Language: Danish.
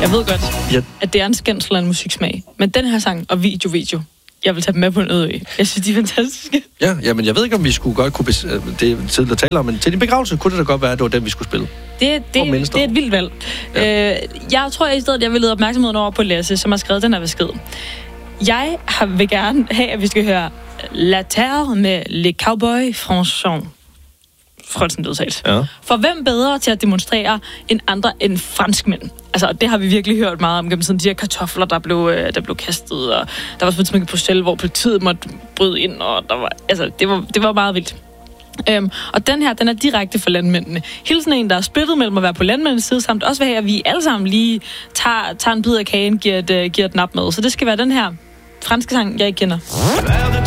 Jeg ved godt, at det er en skændsel af en musiksmag. Men den her sang og video, jeg vil tage dem med på en øde ø. Jeg synes, de er fantastiske. Ja, men jeg ved ikke, om vi skulle godt kunne... det er tidligt at tale om, men til din begravelse kunne det da godt være, at det var den, vi skulle spille. Det er et vildt valg. Ja. Jeg tror, at i stedet, jeg vil lede opmærksomheden over på Lasse, som har skrevet den her besked. Jeg vil gerne have, at vi skal høre La Terre med Le Cowboy Françon. Frønsen udtalt. Ja. For hvem bedre til at demonstrere end andre end franskmænd? Altså, det har vi virkelig hørt meget om gennem sådan de her kartofler, der blev kastet, og der var selvfølgelig et Bruxelles, hvor politiet måtte bryde ind, og der var, altså, det var meget vildt. Og den her, den er direkte for landmændene. Hilsen en, der er splittet mellem at være på landmændenes side, samt også vil have, at vi alle sammen lige tager en bid af kagen, giver et nap med. Så det skal være den her franske sang, jeg ikke kender.